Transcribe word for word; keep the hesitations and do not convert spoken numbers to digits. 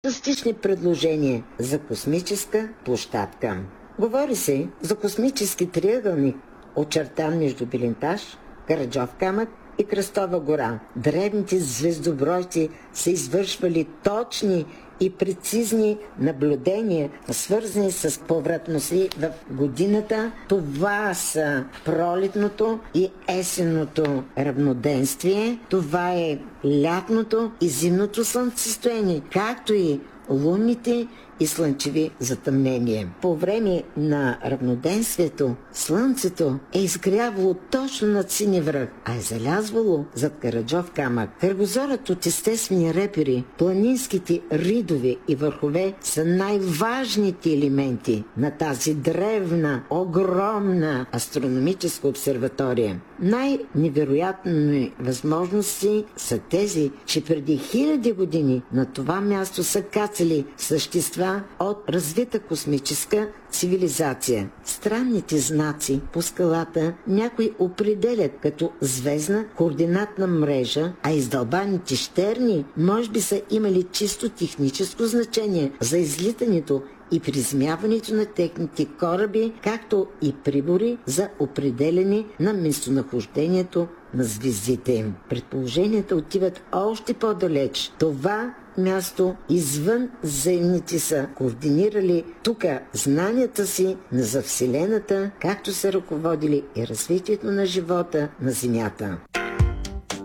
фантастични предложения за космическа площадка. Говори се за космически триъгълник, очертан между Белинташ, Караджов камък и Кръстова гора. Древните звездобройци са извършвали точни и прецизни наблюдения, свързани с повратности в годината. Това са пролетното и есенното равноденствие. Това е лятното и зимното слънцестояние, както и лунните и слънчеви затъмнения. По време на равноденствието слънцето е изгрявало точно над Сини връх, а е залязвало зад Караджов камък. Кръгозорът от естествени репери, планинските ридове и върхове са най-важните елементи на тази древна, огромна астрономическа обсерватория. Най-невероятни възможности са тези, че преди хиляди години на това място са кацали същества от развита космическа цивилизация. Странните знаци по скалата някои определят като звездна координатна мрежа, а издълбаните щерни може би са имали чисто техническо значение за излитането и приземяването на техните кораби, както и прибори за определяне на местонахождението на звездите им. Предположенията отиват още по-далеч. Това място извън земните са координирали тук знанията си за Вселената, както са ръководили и развитието на живота на Земята.